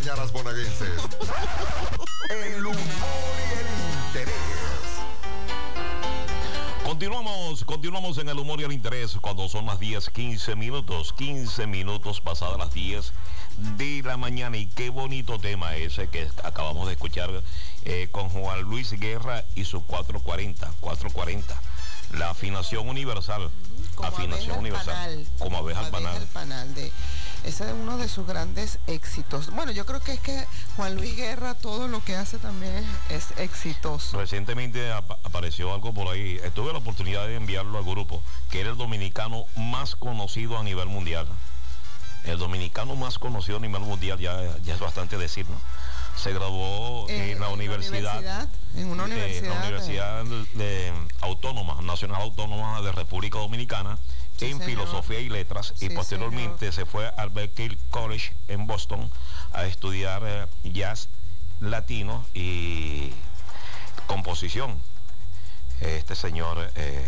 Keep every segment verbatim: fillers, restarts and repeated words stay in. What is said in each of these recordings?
mañanas bonaerenses. El humor y el interés. Continuamos, continuamos en el humor y el interés cuando son las diez, quince minutos, quince minutos pasadas las diez de la mañana. Y qué bonito tema ese que acabamos de escuchar eh, con Juan Luis Guerra y su cuatrocientos cuarenta, cuatrocientos cuarenta. La afinación universal. Como afinación universal. Panal, como abeja al panal. Al panal de, ese es uno de sus grandes éxitos. Bueno, yo creo que es que Juan Luis Guerra todo lo que hace también es exitoso. Recientemente ap apareció algo por ahí. Tuve la oportunidad de enviarlo al grupo, que era el dominicano más conocido a nivel mundial. El dominicano más conocido a nivel mundial, ya, ya es bastante decir, ¿no? Se graduó eh, en la universidad, universidad, en una universidad, eh, la universidad de, de Autónoma, Nacional Autónoma de República Dominicana, sí, en señor. Filosofía y Letras, sí, y posteriormente señor. se fue al Berklee College en Boston a estudiar eh, jazz latino y composición. Este señor eh,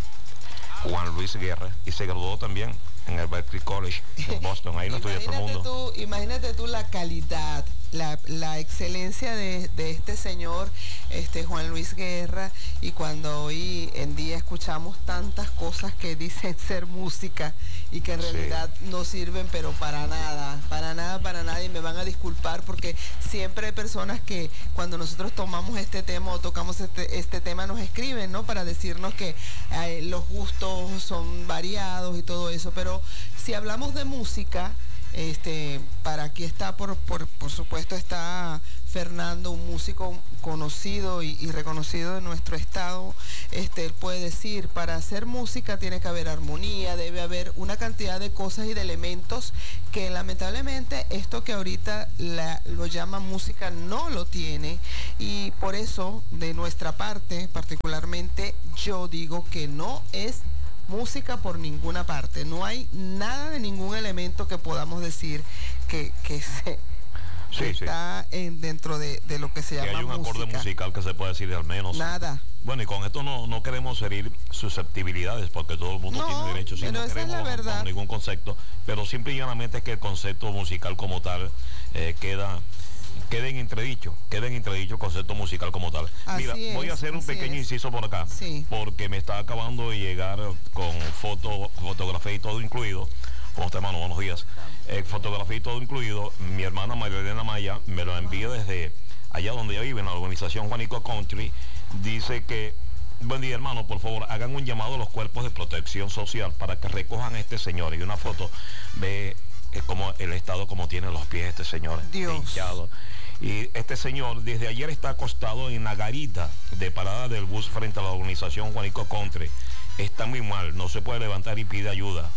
Juan Luis Guerra, y se graduó también en el Berklee College en Boston. Ahí no estudia todo el mundo. Tú, imagínate tú la calidad, la, la excelencia de, de este señor, este Juan Luis Guerra, y cuando hoy en día escuchamos tantas cosas que dicen ser música y que en realidad sí. no sirven, pero para nada, para nada, para nada, y me van a disculpar porque siempre hay personas que cuando nosotros tomamos este tema o tocamos este, este tema nos escriben, ¿no? Para decirnos que eh, los gustos son variados y todo eso, pero si hablamos de música, este, para aquí está, por, por, por supuesto, está Fernando, un músico conocido y, y reconocido de nuestro estado. Este, él puede decir, para hacer música tiene que haber armonía, debe haber una cantidad de cosas y de elementos que lamentablemente esto que ahorita la, lo llama música no lo tiene, y por eso de nuestra parte particularmente yo digo que no es música por ninguna parte. No hay nada de ningún elemento que podamos decir que, que se sí, que sí. está en, dentro de, de lo que se llama música. Que hay un música. acorde musical que se puede decir al menos. Nada. Bueno, y con esto no, no queremos herir susceptibilidades, porque todo el mundo no, tiene derecho, si no queremos bajo ningún concepto, pero simple y llanamente es que el concepto musical como tal eh, queda... Queda en entredicho, queda en entredicho el concepto musical como tal. Así Mira, es, voy a hacer un pequeño es. inciso por acá, sí. porque me está acabando de llegar con foto, fotografía y todo incluido. ¿Cómo está, hermano? Buenos días. Eh, fotografía y todo incluido. Mi hermana María Elena Maya me lo envía desde allá donde ella vive, en la organización Juanico Country. Dice que, buen día, hermano, por favor, hagan un llamado a los cuerpos de protección social para que recojan a este señor. Y una foto, ve como el estado como tiene los pies este señor, hinchado. Y este señor desde ayer está acostado en la garita de parada del bus frente a la organización Juanico Country. Está muy mal, no se puede levantar y pide ayuda.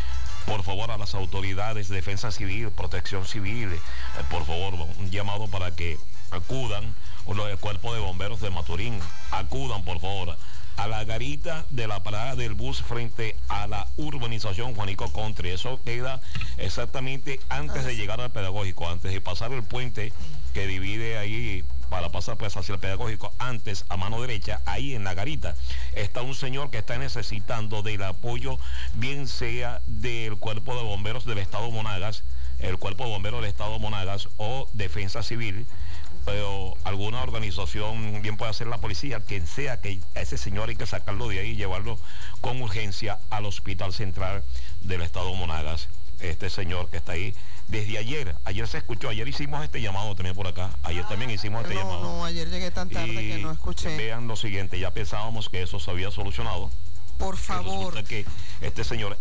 Por favor, a las autoridades de defensa civil, protección civil, eh, por favor, un llamado para que acudan, o el cuerpo de bomberos de Maturín, acudan por favor a la garita de la parada del bus frente a la urbanización Juanico Country. Eso queda exactamente antes de llegar al pedagógico, antes de pasar el puente que divide ahí para pasar pues hacia el pedagógico. Antes, a mano derecha, ahí en la garita, está un señor que está necesitando del apoyo, bien sea del cuerpo de bomberos del estado Monagas, el cuerpo de bomberos del estado Monagas o defensa civil, pero alguna organización, bien puede ser la policía, quien sea, que a ese señor hay que sacarlo de ahí y llevarlo con urgencia al hospital central del estado Monagas. Este señor que está ahí desde ayer, ayer se escuchó, ayer hicimos este llamado también por acá, ayer también hicimos este no, llamado. No, ayer llegué tan tarde y que no escuché. Vean lo siguiente, ya pensábamos que eso se había solucionado. Por favor. Resulta que este señor,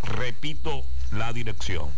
repito la dirección,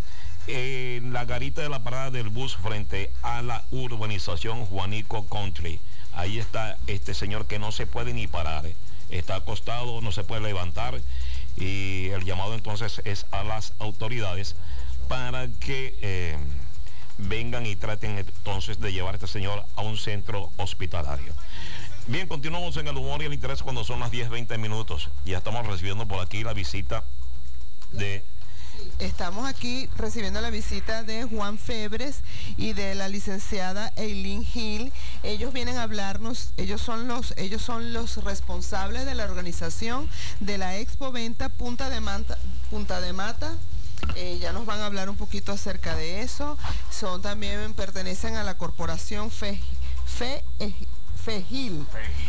en la garita de la parada del bus frente a la urbanización Juanico Country. Ahí está este señor que no se puede ni parar, está acostado, no se puede levantar, y el llamado entonces es a las autoridades para que eh, vengan y traten entonces de llevar a este señor a un centro hospitalario. Bien, continuamos en el humor y el interés cuando son las diez veinte minutos. Ya estamos recibiendo por aquí la visita de... Estamos aquí recibiendo la visita de Juan Febres y de la licenciada Eileen Hill. Ellos vienen a hablarnos, ellos son los, ellos son los responsables de la organización de la Expo Venta Punta de Mata, Punta de Mata Eh, ya nos van a hablar un poquito acerca de eso. Son también, pertenecen a la corporación Fe, Fe, Fejil.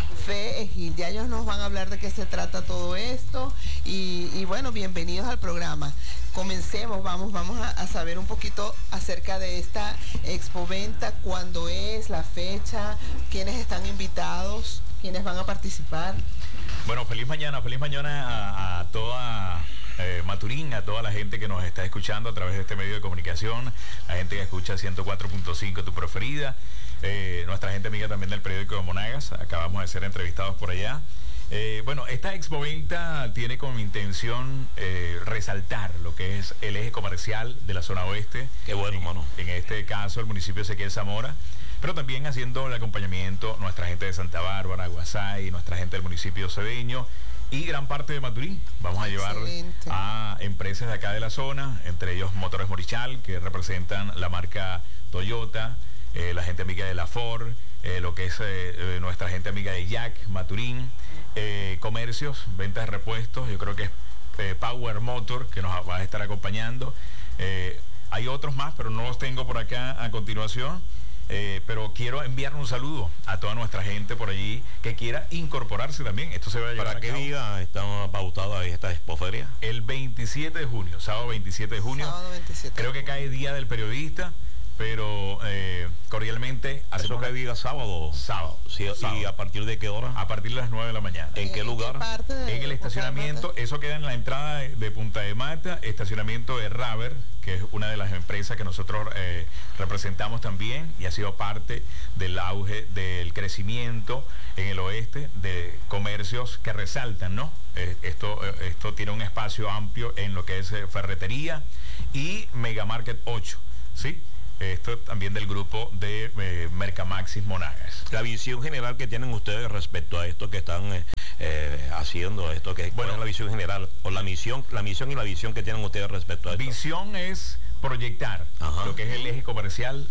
Fejil. Ya ellos nos van a hablar de qué se trata todo esto. Y, y bueno, bienvenidos al programa. Comencemos, vamos, vamos a, a saber un poquito acerca de esta expoventa, cuándo es, la fecha, quiénes están invitados, quiénes van a participar. Bueno, feliz mañana, feliz mañana a, a toda eh, Maturín, a toda la gente que nos está escuchando a través de este medio de comunicación, la gente que escucha ciento cuatro punto cinco, tu preferida, eh, nuestra gente amiga también del periódico de Monagas, acabamos de ser entrevistados por allá. Eh, bueno, esta expoventa tiene como intención eh, resaltar lo que es el eje comercial de la zona oeste. Qué bueno, en, mano. En este caso, el municipio de Ezequiel Zamora, pero también haciendo el acompañamiento nuestra gente de Santa Bárbara, Guasay, nuestra gente del municipio cedeño y gran parte de Maturín. Vamos a llevar Excelente. a empresas de acá de la zona, entre ellos Motores Morichal, que representan la marca Toyota, eh, la gente amiga de la Ford, eh, lo que es eh, nuestra gente amiga de Jack, Maturín. Eh, comercios, ventas de repuestos, yo creo que es eh, Power Motor que nos va a estar acompañando. Eh, hay otros más, pero no los tengo por acá a continuación. Eh, pero quiero enviar un saludo a toda nuestra gente por allí que quiera incorporarse también. Esto se va a llevar ¿Para a qué cabo día están pautadas esta expoferia? el veintisiete de junio, sábado veintisiete de junio. Sábado veintisiete. Creo que cae Día del Periodista, pero eh, cordialmente Eso hacemos que diga sábado. sábado, Sí, sábado. ¿y a partir de qué hora? a partir de las nueve de la mañana. ¿En qué lugar? parte de En el estacionamiento, Punta de eso queda en la entrada de, de Punta de Mata, estacionamiento de Raver, que es una de las empresas que nosotros eh, representamos también y ha sido parte del auge del crecimiento en el oeste de comercios que resaltan, ¿no? Eh, esto, eh, esto tiene un espacio amplio en lo que es eh, ferretería y Megamarket ocho, ¿sí? Esto también del grupo de eh, Mercamaxis Monagas. La visión general que tienen ustedes respecto a esto que están eh, eh, haciendo, esto que Bueno, ¿cuál es la visión general o la misión, la misión y la visión que tienen ustedes respecto a esto? Visión es proyectar Ajá. lo que es el eje comercial